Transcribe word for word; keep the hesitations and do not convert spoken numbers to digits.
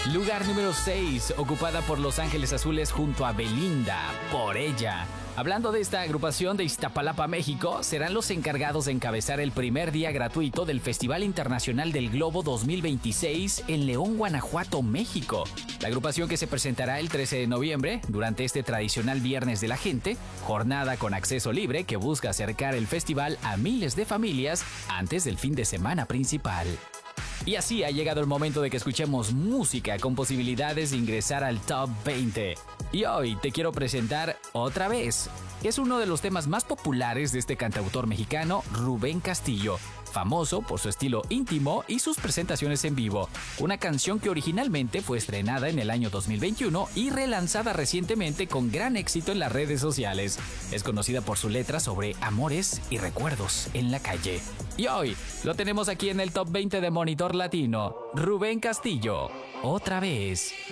Lugar número seis, ocupada por Los Ángeles Azules junto a Belinda, Por Ella. Hablando de esta agrupación de Iztapalapa, México, serán los encargados de encabezar el primer día gratuito del Festival Internacional del Globo dos mil veintiséis en León, Guanajuato, México. La agrupación, que se presentará el trece de noviembre durante este tradicional Viernes de la Gente, jornada con acceso libre que busca acercar el festival a miles de familias antes del fin de semana principal. Y así ha llegado el momento de que escuchemos música con posibilidades de ingresar al Top veinte. Y hoy te quiero presentar Otra Vez, que es uno de los temas más populares de este cantautor mexicano, Rubén Castillo, famoso por su estilo íntimo y sus presentaciones en vivo. Una canción que originalmente fue estrenada en el año dos mil veintiuno y relanzada recientemente con gran éxito en las redes sociales. Es conocida por su letra sobre amores y recuerdos en la calle. Y hoy lo tenemos aquí en el Top veinte de Monitor Latino, Rubén Castillo, Otra Vez.